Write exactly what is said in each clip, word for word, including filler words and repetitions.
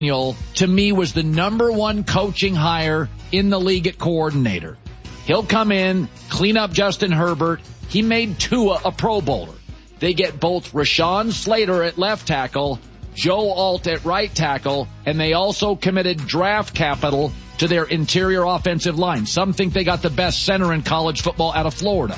to me, was the number one coaching hire in the league at coordinator. He'll come in, clean up Justin Herbert. He made Tua a Pro Bowler. They get both Rashawn Slater at left tackle, Joe Alt at right tackle, and they also committed draft capital to their interior offensive line. Some think they got the best center in college football out of Florida.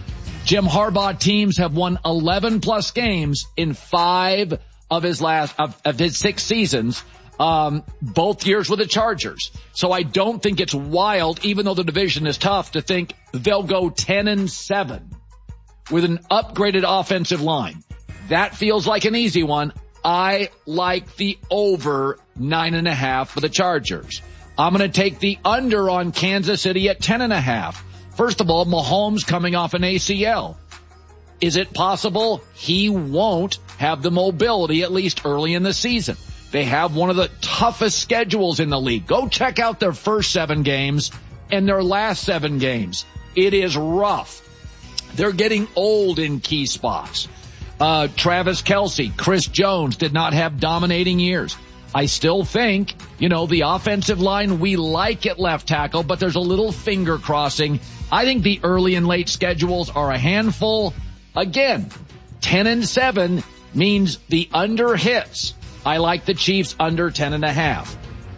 Jim Harbaugh teams have won eleven plus games in five of his last, of, of his six seasons. Um, both years with the Chargers. So I don't think it's wild, even though the division is tough, to think they'll go ten and seven with an upgraded offensive line. That feels like an easy one. I like the over nine and a half for the Chargers. I'm going to take the under on Kansas City at ten and a half. First of all, Mahomes coming off an A C L. Is it possible he won't have the mobility at least early in the season? They have one of the toughest schedules in the league. Go check out their first seven games and their last seven games. It is rough. They're getting old in key spots. Uh, Travis Kelce, Chris Jones did not have dominating years. I still think, you know, the offensive line we like at left tackle, but there's a little finger crossing. I think the early and late schedules are a handful. Again, ten and seven means the under hits. I like the Chiefs under ten and a half.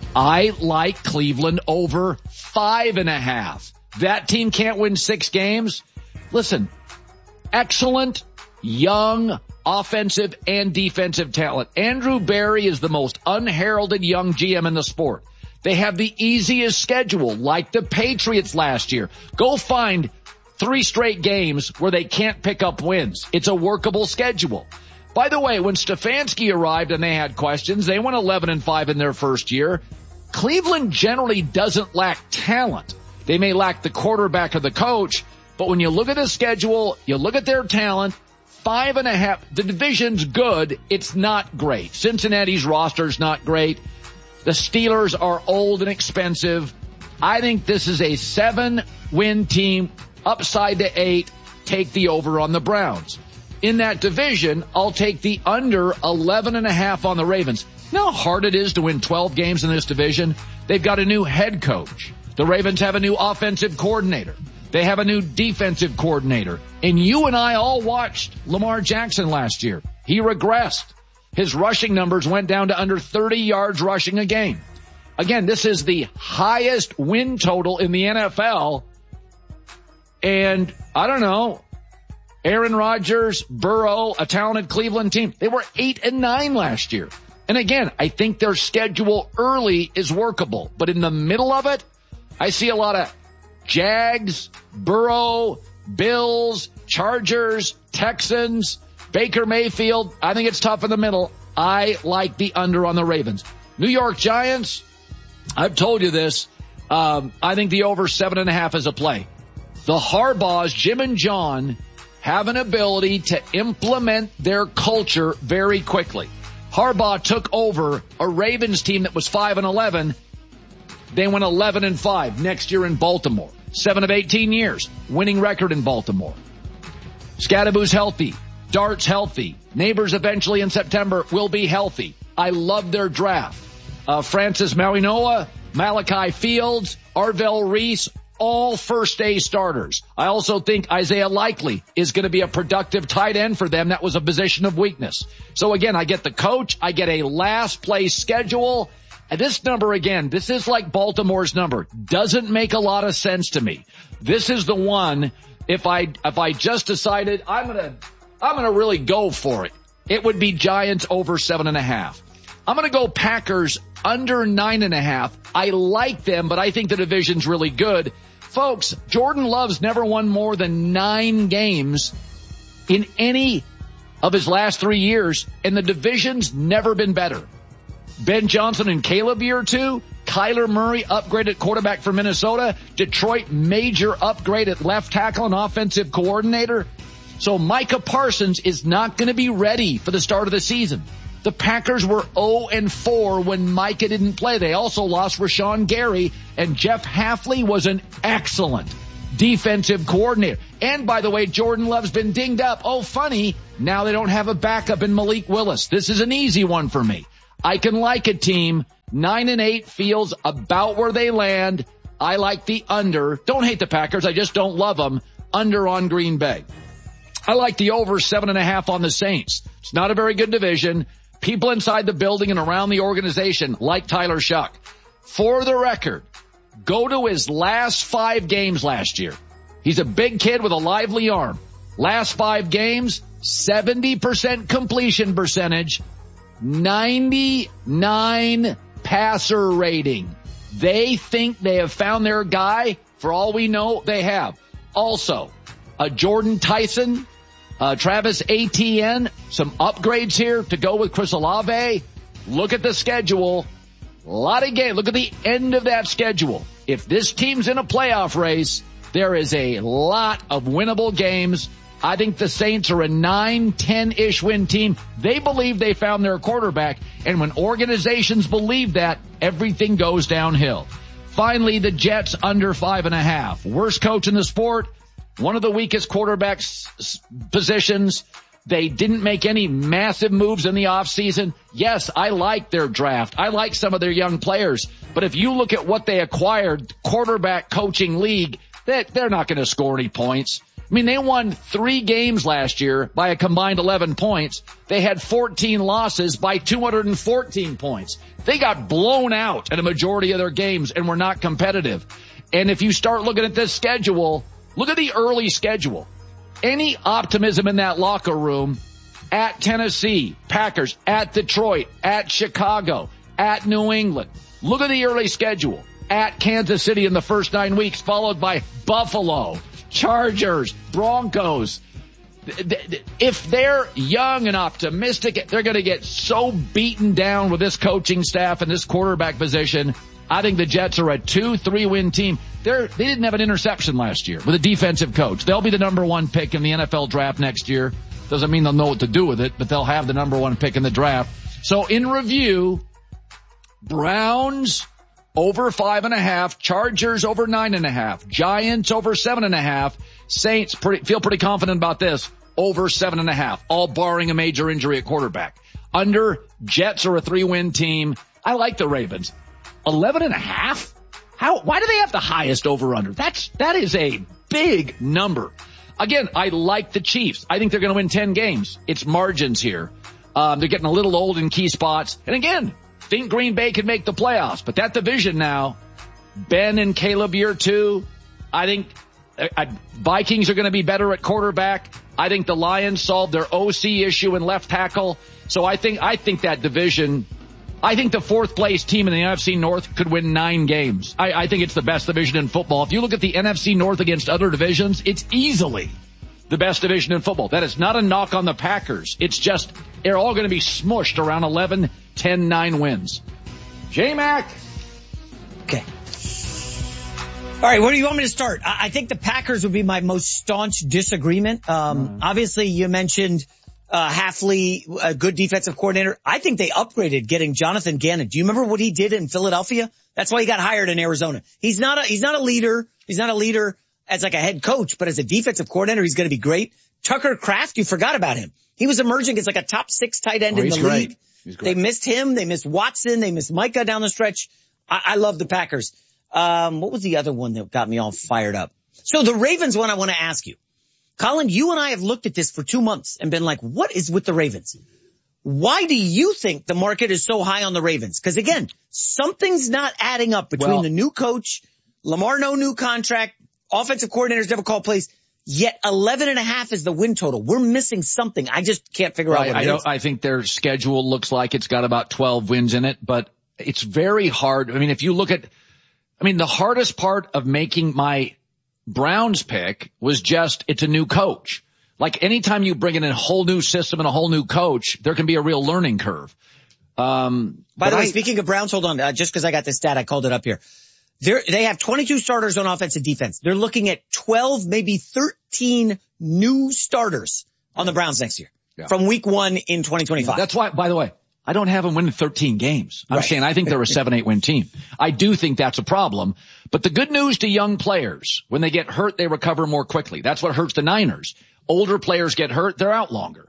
I like Cleveland over five and a half. That team can't win six games. Listen, excellent, young, offensive and defensive talent. Andrew Berry is the most unheralded young G M in the sport. They have the easiest schedule, like the Patriots last year. Go find three straight games where they can't pick up wins. It's a workable schedule. By the way, when Stefanski arrived and they had questions, they went eleven and five in their first year. Cleveland generally doesn't lack talent. They may lack the quarterback or the coach, but when you look at the schedule, you look at their talent, five and a half, the division's good. It's not great. Cincinnati's roster's not great. The Steelers are old and expensive. I think this is a seven-win team, upside to eight. Take the over on the Browns. In that division, I'll take the under eleven and a half on the Ravens. You know how hard it is to win twelve games in this division? They've got a new head coach. The Ravens have a new offensive coordinator. They have a new defensive coordinator. And you and I all watched Lamar Jackson last year. He regressed. His rushing numbers went down to under thirty yards rushing a game. Again, this is the highest win total in the N F L. And I don't know, Aaron Rodgers, Burrow, a talented Cleveland team, they were eight and nine last year. And again, I think their schedule early is workable. But in the middle of it, I see a lot of Jags, Burrow, Bills, Chargers, Texans, Baker Mayfield. I think it's tough in the middle. I like the under on the Ravens. New York Giants, I've told you this. Um, I think the over seven and a half is a play. The Harbaughs, Jim and John, have an ability to implement their culture very quickly. Harbaugh took over a Ravens team that was five and eleven. They went eleven and five next year in Baltimore. seven of eighteen years. Winning record in Baltimore. Scadaboo's healthy. Dart's healthy. Neighbors eventually in September will be healthy. I love their draft. Uh, Francis Mauigoa, Malachi Fields, Arvell Reese, all first-day starters. I also think Isaiah Likely is going to be a productive tight end for them. That was a position of weakness. So again, I get the coach. I get a last-place schedule. And this number, again, this is like Baltimore's number. Doesn't make a lot of sense to me. This is the one, if I, if I just decided I'm going to, I'm going to really go for it, it would be Giants over seven and a half. I'm going to go Packers under nine and a half. I like them, but I think the division's really good. Folks, Jordan Love's never won more than nine games in any of his last three years, and the division's never been better. Ben Johnson and Caleb year two. Kyler Murray upgraded quarterback for Minnesota. Detroit major upgrade at left tackle and offensive coordinator. So Micah Parsons is not going to be ready for the start of the season. The Packers were oh and four when Micah didn't play. They also lost Rashawn Gary, and Jeff Hafley was an excellent defensive coordinator. And by the way, Jordan Love's been dinged up. Oh, funny, now they don't have a backup in Malik Willis. This is an easy one for me. I can like a team. Nine and eight feels about where they land. I like the under. Don't hate the Packers. I just don't love them. Under on Green Bay. I like the over seven and a half on the Saints. It's not a very good division. People inside the building and around the organization like Tyler Shuck. For the record, go to his last five games last year. He's a big kid with a lively arm. Last five games, seventy percent completion percentage, ninety-nine passer rating. They think they have found their guy. For all we know, they have. Also, a Jordan Tyson, uh, Travis Etienne, some upgrades here to go with Chris Olave. Look at the schedule. A lot of games. Look at the end of that schedule. If this team's in a playoff race, there is a lot of winnable games. I think the Saints are a nine, ten-ish win team. They believe they found their quarterback, and when organizations believe that, everything goes downhill. Finally, the Jets under five and a half. Worst coach in the sport, one of the weakest quarterback positions. They didn't make any massive moves in the offseason. Yes, I like their draft. I like some of their young players. But if you look at what they acquired, quarterback coaching league, they, they're not going to score any points. I mean, they won three games last year by a combined eleven points. They had fourteen losses by two hundred fourteen points. They got blown out in a majority of their games and were not competitive. And if you start looking at this schedule, look at the early schedule. Any optimism in that locker room at Tennessee, Packers, at Detroit, at Chicago, at New England. Look at the early schedule. At Kansas City in the first nine weeks, followed by Buffalo, Chargers, Broncos. If they're young and optimistic, they're going to get so beaten down with this coaching staff and this quarterback position. I think the Jets are a two, three win team. They're, they didn't have an interception last year with a defensive coach. They'll be the number one pick in the N F L draft next year. Doesn't mean they'll know what to do with it, but they'll have the number one pick in the draft. So in review, Browns over five and a half, Chargers over nine and a half, Giants over seven and a half, Saints pretty, feel pretty confident about this, over seven and a half, all barring a major injury at quarterback. Under, Jets are a three win team. I like the Ravens. eleven and a half? How, why do they have the highest over under? That's, that is a big number. Again, I like the Chiefs. I think they're going to win ten games. It's margins here. Um, they're getting a little old in key spots. And again, think Green Bay could make the playoffs, but that division now, Ben and Caleb year two, I think uh, Vikings are going to be better at quarterback. I think the Lions solved their O C issue in left tackle. So I think, I think that division, I think the fourth place team in the N F C North could win nine games. I, I think it's the best division in football. If you look at the N F C North against other divisions, it's easily the best division in football. That is not a knock on the Packers. It's just, they're all going to be smushed around eleven, ten, nine wins. J-Mac. Okay. All right, where do you want me to start? I, I think the Packers would be my most staunch disagreement. Um, mm. Obviously, you mentioned uh, Hafley, a good defensive coordinator. I think they upgraded getting Jonathan Gannon. Do you remember what he did in Philadelphia? That's why he got hired in Arizona. He's not a, he's not a leader. He's not a leader as like a head coach, but as a defensive coordinator, he's going to be great. Tucker Kraft, you forgot about him. He was emerging as like a top six tight end oh, in the great. league. They missed him. They missed Watson. They missed Micah down the stretch. I, I love the Packers. Um, what was the other one that got me all fired up? So the Ravens one I want to ask you. Colin, you and I have looked at this for two months and been like, what is with the Ravens? Why do you think the market is so high on the Ravens? Because again, something's not adding up between well, the new coach, Lamar no new contract, offensive coordinators never call plays. Yet eleven and a half is the win total. We're missing something. I just can't figure right, out what I it don't, is. I think their schedule looks like it's got about twelve wins in it, but it's very hard. I mean, if you look at, I mean, the hardest part of making my Browns pick was just, it's a new coach. Like anytime you bring in a whole new system and a whole new coach, there can be a real learning curve. Um, By the way, I, speaking of Browns, hold on, uh, just because I got this stat, I called it up here. They're, they have twenty-two starters on offense and defense. They're looking at twelve, maybe thirteen new starters on the Browns next year yeah. from week one in twenty twenty-five. That's why, by the way, I don't have them winning thirteen games. I'm right. saying I think they're a seven, eight win team. I do think that's a problem. But the good news to young players, when they get hurt, they recover more quickly. That's what hurts the Niners. Older players get hurt, they're out longer.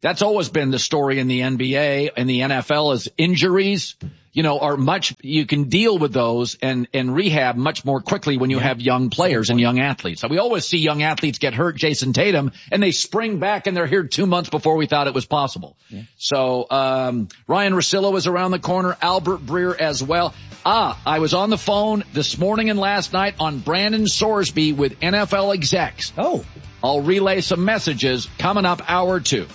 That's always been the story in the N B A and the N F L is injuries, you know, are much, you can deal with those and, and rehab much more quickly when you yeah. have young players and young athletes. So we always see young athletes get hurt, Jason Tatum, and they spring back and they're here two months before we thought it was possible. Yeah. So, um, Ryan Russillo is around the corner, Albert Breer as well. Ah, I was on the phone this morning and last night on Brandon Sorsby with N F L execs. Oh. I'll relay some messages coming up hour two.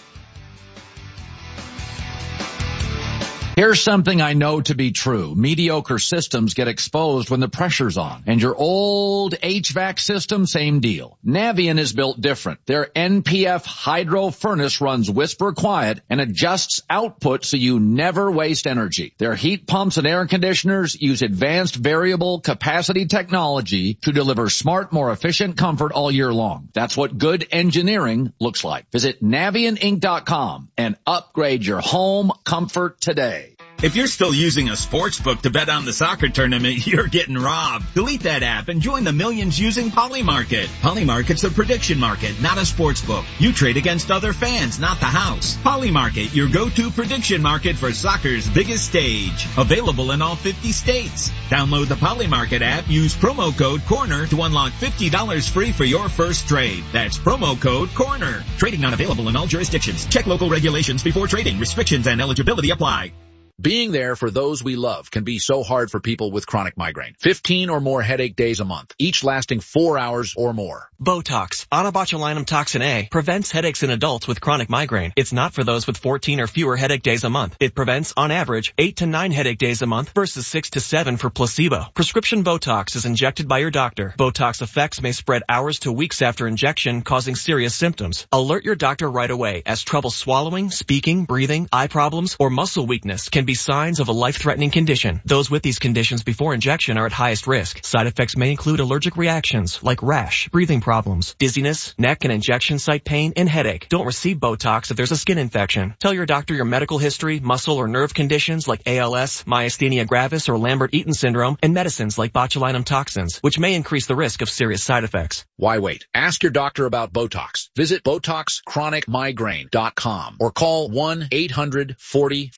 Here's something I know to be true. Mediocre systems get exposed when the pressure's on. And your old H V A C system, same deal. Navien is built different. Their N P F hydro furnace runs whisper quiet and adjusts output so you never waste energy. Their heat pumps and air conditioners use advanced variable capacity technology to deliver smart, more efficient comfort all year long. That's what good engineering looks like. Visit Navien Inc dot com and upgrade your home comfort today. If you're still using a sports book to bet on the soccer tournament, you're getting robbed. Delete that app and join the millions using Polymarket. Polymarket's a prediction market, not a sports book. You trade against other fans, not the house. Polymarket, your go-to prediction market for soccer's biggest stage. Available in all fifty states. Download the Polymarket app, use promo code CORNER to unlock fifty dollars free for your first trade. That's promo code CORNER. Trading not available in all jurisdictions. Check local regulations before trading. Restrictions and eligibility apply. Being there for those we love can be so hard for people with chronic migraine. fifteen or more headache days a month, each lasting four hours or more. Botox, onabotulinum toxin A, prevents headaches in adults with chronic migraine. It's not for those with fourteen or fewer headache days a month. It prevents, on average, eight to nine headache days a month versus six to seven for placebo. Prescription Botox is injected by your doctor. Botox effects may spread hours to weeks after injection, causing serious symptoms. Alert your doctor right away, as trouble swallowing, speaking, breathing, eye problems, or muscle weakness can be signs of a life-threatening condition. Those with these conditions before injection are at highest risk. Side effects may include allergic reactions like rash, breathing problems, dizziness, neck and injection site pain, and headache. Don't receive Botox if there's a skin infection. Tell your doctor your medical history, muscle or nerve conditions like A L S, myasthenia gravis, or Lambert-Eaton syndrome, and medicines like botulinum toxins, which may increase the risk of serious side effects. Why wait? Ask your doctor about Botox. Visit Botox Chronic Migraine dot com or call one eight hundred forty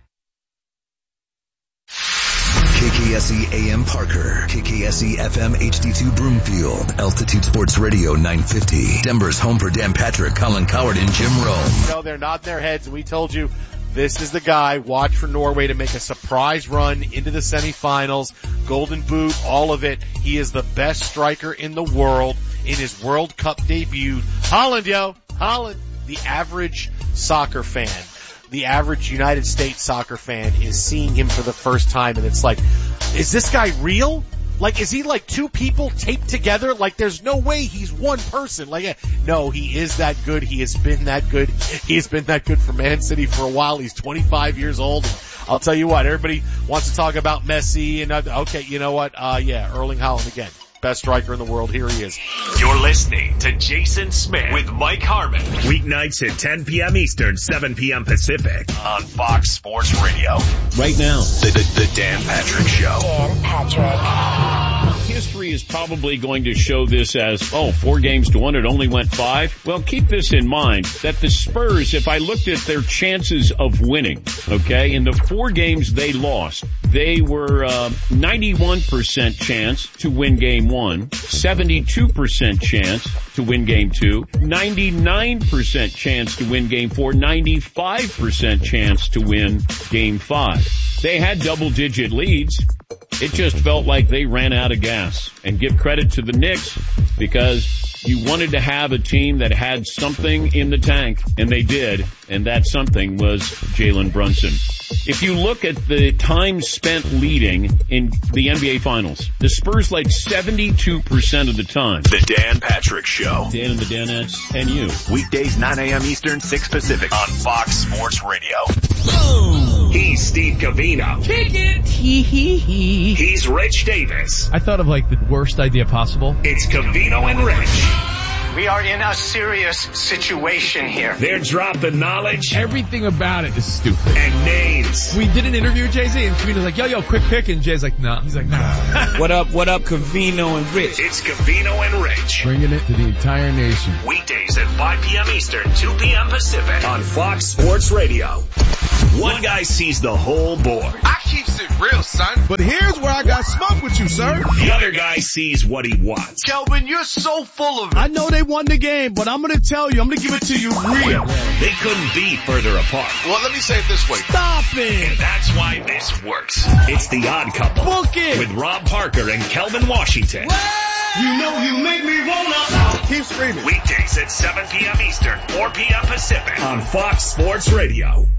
K K S E A M Parker, K K S E F M H D two Broomfield, Altitude Sports Radio nine fifty, Denver's home for Dan Patrick, Colin Coward, and Jim Rome. You know, they're nodding their heads, and we told you this is the guy. Watch for Norway to make a surprise run into the semifinals, Golden Boot, all of it. He is the best striker in the world in his World Cup debut. Holland, yo, Holland. The average soccer fan, the average United States soccer fan is seeing him for the first time, and it's like, is this guy real? Like, is he like two people taped together? Like, there's no way he's one person. Like, no, he is that good. He has been that good. He has been that good for Man City for a while. He's twenty-five years old. I'll tell you what, everybody wants to talk about Messi and, uh, okay, you know what? Uh, yeah, Erling Haaland again. Best striker in the world. Here he is. You're listening to Jason Smith with Mike Harmon. Weeknights at ten p.m. Eastern, seven p.m. Pacific. On Fox Sports Radio. Right now, the, the, the Dan Patrick Show. Dan Patrick. History is probably going to show this as, oh, four games to one, it only went five. Well, keep this in mind, that the Spurs, if I looked at their chances of winning, okay, in the four games they lost, they were uh, ninety-one percent chance to win game one, seventy-two percent chance to win game two, ninety-nine percent chance to win game four, ninety-five percent chance to win game five. They had double-digit leads. It just felt like they ran out of gas. And give credit to the Knicks, because you wanted to have a team that had something in the tank, and they did, and that something was Jalen Brunson. If you look at the time spent leading in the N B A Finals, the Spurs led seventy-two percent of the time. The Dan Patrick Show. Dan and the Danettes and you. Weekdays nine a.m. Eastern, six Pacific. On Fox Sports Radio. Boom! He's Steve Covino. Kick it! Hee hee hee. He's Rich Davis. I thought of like the worst idea possible. It's Covino and Rich. We are in a serious situation here. They're dropping knowledge. Everything about it is stupid. And names. We did an interview with Jay-Z, and Cavino's like, yo, yo, quick pick, and Jay's like, nah. He's like, nah. What up, what up, Cavino and Rich? It's Cavino and Rich. Bringing it to the entire nation. Weekdays at five p.m. Eastern, two p.m. Pacific on Fox Sports Radio. One guy sees the whole board. I keeps it real, son. But here's where I got smoke with you, sir. The other guy sees what he wants. Kelvin, you're so full of it. I know they won the game, but I'm going to tell you, I'm going to give it to you real. They couldn't be further apart. Well, let me say it this way. Stop it. And that's why this works. It's The Odd Couple. Book it. With Rob Parker and Kelvin Washington. What? You know you make me wanna. Keep screaming. Weekdays at seven p.m. Eastern, four p.m. Pacific on Fox Sports Radio.